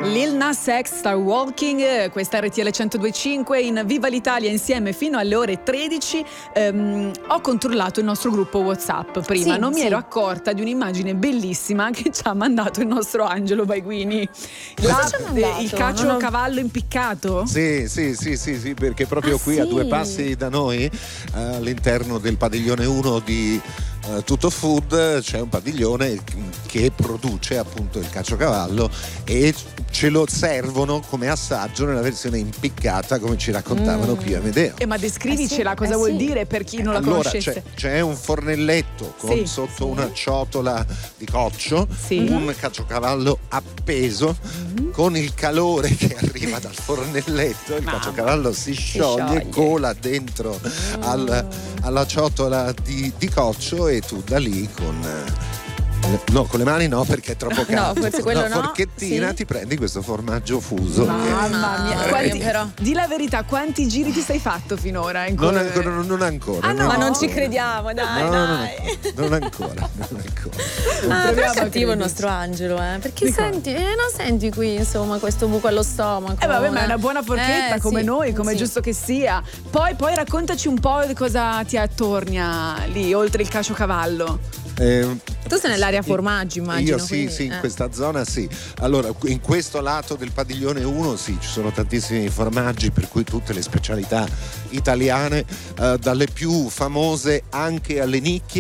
Lil Nas X, Star Walking, questa RTL 102.5 in Viva l'Italia insieme fino alle ore 13. Ho controllato il nostro gruppo WhatsApp prima, non mi ero accorta di un'immagine bellissima che ci ha mandato il nostro Angelo Baiguini. Il caciocavallo impiccato? Sì, perché proprio qui a due passi da noi, all'interno del padiglione 1 di Tutto Food, c'è un padiglione che produce appunto il caciocavallo e ce lo servono come assaggio nella versione impiccata, come ci raccontavano Pio e Amedeo. Ma descrivicela, cosa vuol dire per chi non la conoscesse? C'è un fornelletto con sotto una ciotola di coccio, un caciocavallo appeso, con il calore che arriva dal fornelletto, il caciocavallo si scioglie, cola dentro alla ciotola di coccio e tu da lì con le mani no, perché è troppo caldo. No, forse quello no. Forchettina ti prendi questo formaggio fuso. Mamma mia, di la verità, quanti giri ti sei fatto finora? Non ancora. Ma non ci crediamo, dai. Non ancora. Però è cattivo il nostro Angelo, perché non senti qui insomma questo buco allo stomaco. Ma è una buona forchetta come noi, come è giusto che sia. Poi raccontaci un po' di cosa ti attornia lì, oltre il caciocavallo. Tu sei nell'area formaggi, immagino. Io sì, in questa zona sì. Allora, in questo lato del padiglione 1 ci sono tantissimi formaggi, per cui tutte le specialità italiane, dalle più famose anche alle nicchie.